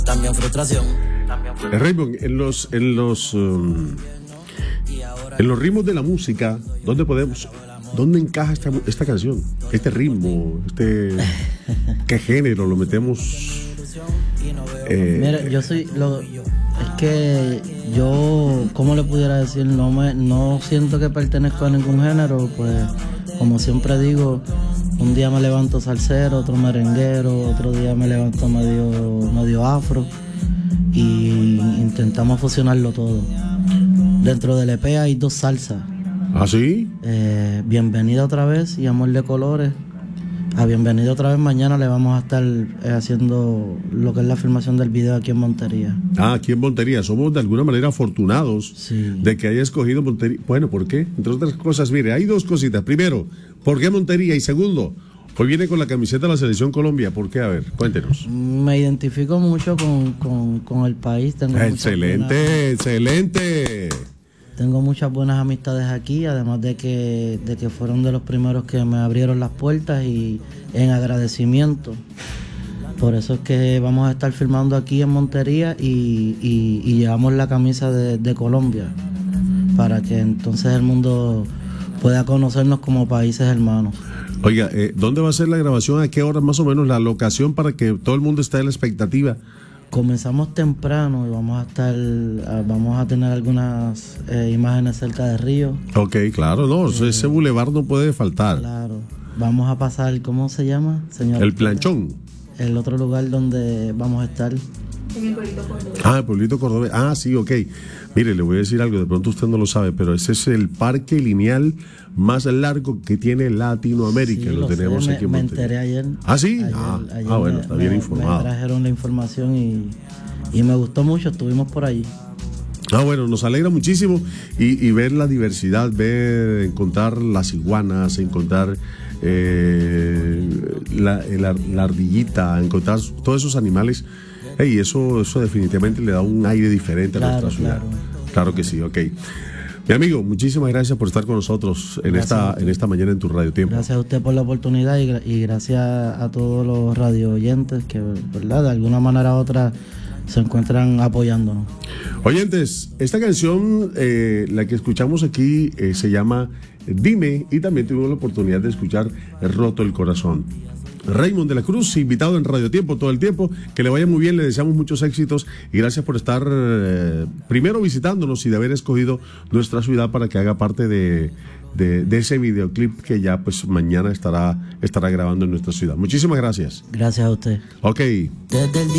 también frustración. Raymond, en los ritmos de la música, ¿dónde encaja esta canción? Este ritmo, ¿qué género lo metemos? Mira, es que yo, ¿cómo le pudiera decir? No siento que pertenezco a ningún género, pues como siempre digo, un día me levanto salsero, otro merenguero, otro día me levanto medio afro y intentamos fusionarlo todo. Dentro del EP hay 2 salsas. ¿Ah, sí? Bienvenida otra vez y Amor de Colores. A Bienvenida otra vez mañana le vamos a estar haciendo lo que es la filmación del video aquí en Montería. Aquí en Montería. Somos de alguna manera afortunados de que haya escogido Montería. Bueno, ¿por qué? Entre otras cosas, mire, hay 2 cositas. Primero, ¿por qué Montería? Y segundo, hoy viene con la camiseta de la Selección Colombia. ¿Por qué? A ver, cuéntenos. Me identifico mucho con el país. Excelente. Tengo muchas buenas amistades aquí, además de que fueron de los primeros que me abrieron las puertas y en agradecimiento. Por eso es que vamos a estar filmando aquí en Montería y llevamos la camisa de Colombia para que entonces el mundo pueda conocernos como países hermanos. Oiga, ¿dónde va a ser la grabación? ¿A qué hora más o menos la locación para que todo el mundo esté en la expectativa? Comenzamos temprano y vamos a tener algunas imágenes cerca de Río. Ok, claro, no, ese bulevar no puede faltar. Claro, vamos a pasar, ¿cómo se llama, señor? El Planchón. El otro lugar donde vamos a estar. En el Pueblito Cordobés. El Pueblito Cordobés. Sí, ok. Mire, le voy a decir algo, de pronto usted no lo sabe, pero ese es el parque lineal más largo que tiene Latinoamérica. Sí, lo tenemos aquí en Montería. Me enteré ayer. ¿Ah, sí? Ayer bueno, está bien informado. Me trajeron la información y me gustó mucho, estuvimos por allí. Bueno, nos alegra muchísimo y ver la diversidad, encontrar las iguanas, encontrar la ardillita, encontrar todos esos animales. Y eso definitivamente le da un aire diferente a nuestra ciudad. Claro que sí, ok. Mi amigo, muchísimas gracias por estar con nosotros en esta mañana en tu Radio Tiempo. Gracias a usted por la oportunidad y gracias a todos los radio oyentes que, ¿verdad?, de alguna manera u otra se encuentran apoyándonos. Oyentes, esta canción, la que escuchamos aquí, se llama Dime, y también tuvimos la oportunidad de escuchar Roto el Corazón. Raymond de la Cruz, invitado en Radio Tiempo todo el tiempo, que le vaya muy bien, le deseamos muchos éxitos y gracias por estar primero visitándonos y de haber escogido nuestra ciudad para que haga parte de ese videoclip que ya pues mañana estará grabando en nuestra ciudad. Muchísimas gracias. Gracias a usted. Ok. Desde el